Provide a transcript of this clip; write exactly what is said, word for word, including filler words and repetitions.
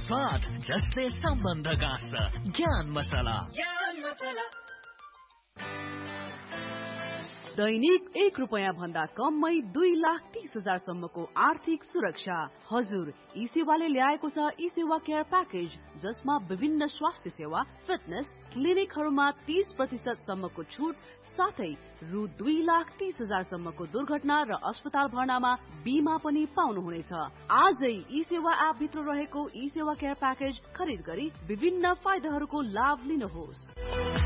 स्वाद जसले सम्बन्ध गाँच्छ। ज्ञान मसला। दैनिक एक रुपैयाँ भन्दा कममै दुई लाख तीस हजार सम्मको आर्थिक सुरक्षा। हजुर, ई सेवाले ल्याएको छ ई सेवा केयर प्याकेज, जसमा विभिन्न स्वास्थ्य सेवा, फिटनेस, क्लिनिकहरूमा तीस प्रतिशत सम्मको छुट साथै रु दुई लाख तीस हजार सम्मको दुर्घटना र अस्पताल भर्नामा बीमा पनि पाउनुहुनेछ। आजै ई सेवा एप भित्र रहेको ई सेवा केयर प्याकेज खरिद गरी विभिन्न फाइदाहरूको लाभ लिनुहोस्।